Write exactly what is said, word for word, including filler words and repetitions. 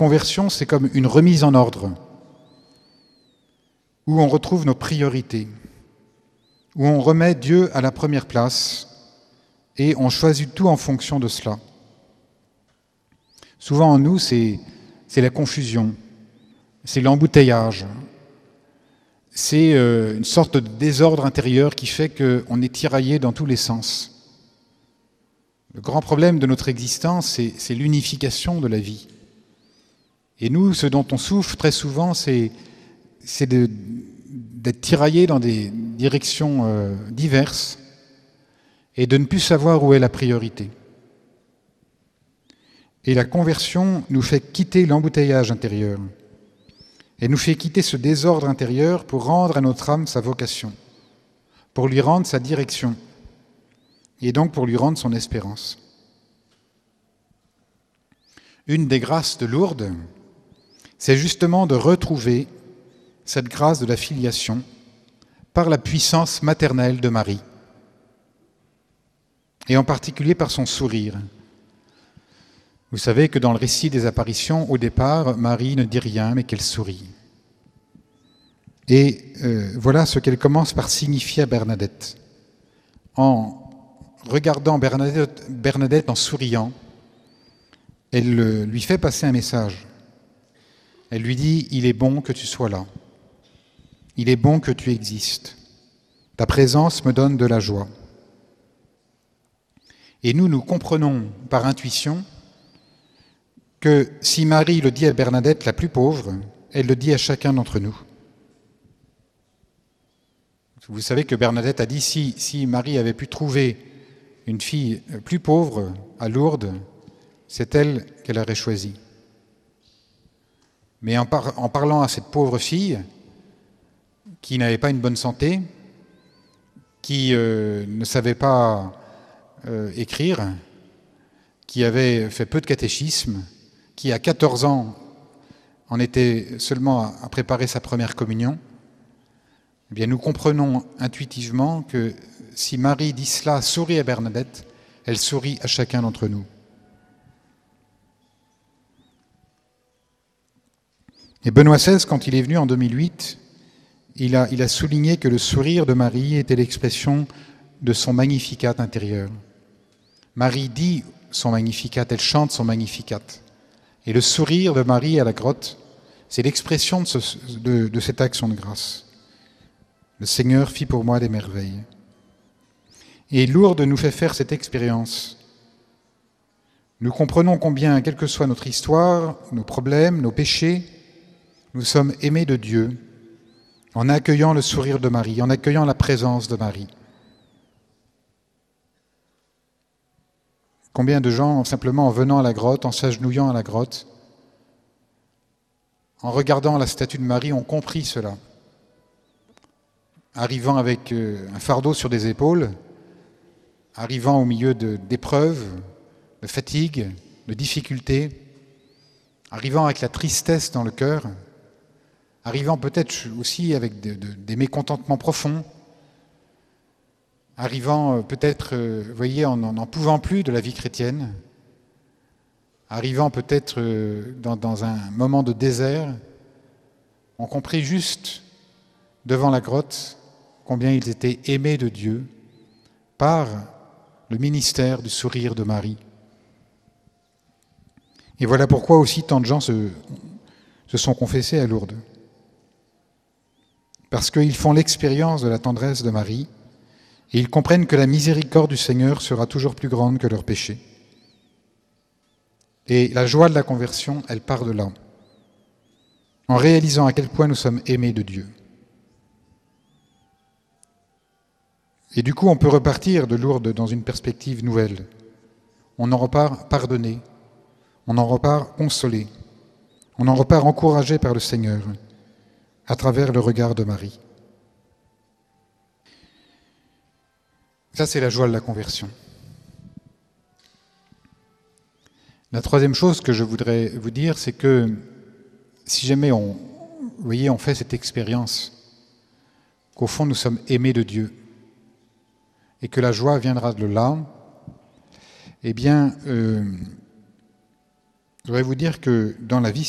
conversion, c'est comme une remise en ordre, où on retrouve nos priorités, où on remet Dieu à la première place et on choisit tout en fonction de cela. Souvent en nous, c'est, c'est la confusion, c'est l'embouteillage, c'est euh, une sorte de désordre intérieur qui fait qu'on est tiraillé dans tous les sens. Le grand problème de notre existence, c'est, c'est l'unification de la vie. Et nous, ce dont on souffre très souvent, c'est, c'est de, d'être tiraillé dans des directions euh, diverses et de ne plus savoir où est la priorité. Et la conversion nous fait quitter l'embouteillage intérieur. Elle nous fait quitter ce désordre intérieur pour rendre à notre âme sa vocation, pour lui rendre sa direction, et donc pour lui rendre son espérance. Une des grâces de Lourdes, c'est justement de retrouver cette grâce de la filiation par la puissance maternelle de Marie, et en particulier par son sourire. Vous savez que dans le récit des apparitions, au départ, Marie ne dit rien, mais qu'elle sourit. Et euh, voilà ce qu'elle commence par signifier à Bernadette. En regardant Bernadette, Bernadette en souriant, elle euh, lui fait passer un message. Elle lui dit « Il est bon que tu sois là. Il est bon que tu existes. Ta présence me donne de la joie. » Et nous, nous comprenons par intuition que si Marie le dit à Bernadette, la plus pauvre, elle le dit à chacun d'entre nous. Vous savez que Bernadette a dit, si, si Marie avait pu trouver une fille plus pauvre à Lourdes, c'est elle qu'elle aurait choisie. Mais en, par, en parlant à cette pauvre fille, qui n'avait pas une bonne santé, qui euh, ne savait pas euh, écrire, qui avait fait peu de catéchisme, qui à quatorze ans en était seulement à préparer sa première communion, eh bien nous comprenons intuitivement que si Marie dit cela, sourit à Bernadette, elle sourit à chacun d'entre nous. Et Benoît seize, quand il est venu en deux mille huit, il a, il a souligné que le sourire de Marie était l'expression de son Magnificat intérieur. Marie dit son Magnificat, elle chante son Magnificat. Et le sourire de Marie à la grotte, c'est l'expression de, ce, de, de cette action de grâce. Le Seigneur fit pour moi des merveilles. Et Lourdes nous fait faire cette expérience. Nous comprenons combien, quelle que soit notre histoire, nos problèmes, nos péchés, nous sommes aimés de Dieu en accueillant le sourire de Marie, en accueillant la présence de Marie. Combien de gens, simplement en venant à la grotte, en s'agenouillant à la grotte, en regardant la statue de Marie, ont compris cela. Arrivant avec un fardeau sur des épaules, arrivant au milieu de, d'épreuves, de fatigue, de difficultés, arrivant avec la tristesse dans le cœur, arrivant peut-être aussi avec de, de, des mécontentements profonds, arrivant peut-être, vous voyez, en n'en pouvant plus de la vie chrétienne, arrivant peut-être dans, dans un moment de désert, ont compris juste devant la grotte combien ils étaient aimés de Dieu par le ministère du sourire de Marie. Et voilà pourquoi aussi tant de gens se, se sont confessés à Lourdes. Parce qu'ils font l'expérience de la tendresse de Marie et ils comprennent que la miséricorde du Seigneur sera toujours plus grande que leurs péchés. Et la joie de la conversion, elle part de là, en réalisant à quel point nous sommes aimés de Dieu. Et du coup, on peut repartir de Lourdes dans une perspective nouvelle. On en repart pardonné, on en repart consolé, on en repart encouragé par le Seigneur à travers le regard de Marie. Ça, c'est la joie de la conversion. La troisième chose que je voudrais vous dire, c'est que si jamais on, vous voyez, on fait cette expérience, qu'au fond nous sommes aimés de Dieu et que la joie viendra de là, eh bien, euh, je voudrais vous dire que dans la vie